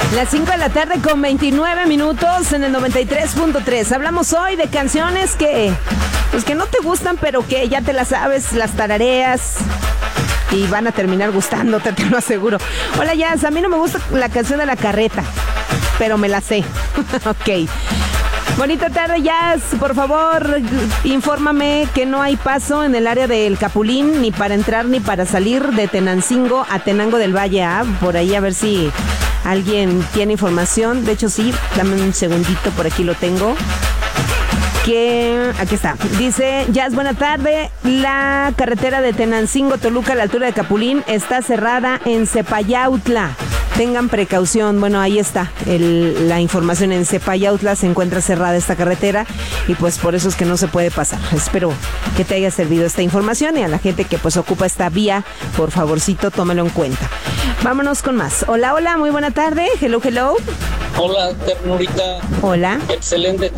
Las 5 de la tarde con 29 minutos en el 93.3. Hablamos hoy de canciones que no te gustan, pero que ya te las sabes, las tarareas y van a terminar gustándote, te lo aseguro. Hola, Jazz, a mí no me gusta la canción de La Carreta, pero me la sé. Ok. Bonita tarde, Jazz. Por favor, infórmame que no hay paso en el área del Capulín, ni para entrar ni para salir de Tenancingo a Tenango del Valle. Por ahí a ver si alguien tiene información. De hecho, sí, dame un segundito, por aquí lo tengo. Aquí está. Dice, Jazz, buena tarde. La carretera de Tenancingo-Toluca a la altura de Capulín está cerrada en Cepayautla. Tengan precaución. Bueno, ahí está la información. En Cepayautla se encuentra cerrada esta carretera y pues por eso es que no se puede pasar. Espero que te haya servido esta información y a la gente que pues ocupa esta vía, por favorcito, tómalo en cuenta. Vámonos con más. Hola, hola, muy buena tarde. Hello, hello. Hola, ternurita. Hola. Excelente